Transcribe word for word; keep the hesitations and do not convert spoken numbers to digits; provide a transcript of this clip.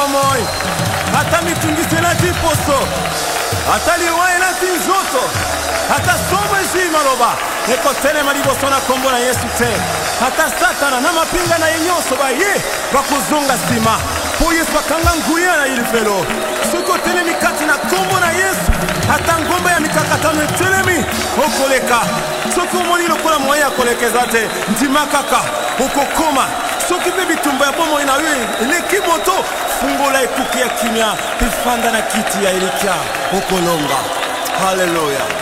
bomoi ata mitungisi na tiposo ata liwaye na tinzoto ata somo ezi maloba ekotelema liboso na kombo na Yesu te ata satana na mapinga na ye nyonso baye bakozonga nsima po Yesu akanga nguya na ilifelo soki otelemi kati na kombo na Yesu ata ngomba ya mikakatano etelemi okoleka soki omoni lokola moye akolekeza te ndima kaka okokoma soki mpe bitumba ya bomoi na yo eleki moto fungola ekuke ya kimia mpe fanda na kiti ya elikya okolonga. Haleluya.